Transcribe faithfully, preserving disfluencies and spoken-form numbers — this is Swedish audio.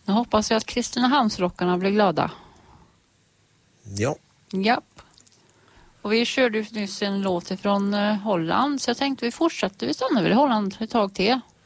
Nu hoppas jag att Kristinehamnsrockarna blir glada. Ja. Japp. Och vi körde ju nyss en låt från Holland, så jag tänkte vi fortsätter, vi stannar väl i Holland ett tag till.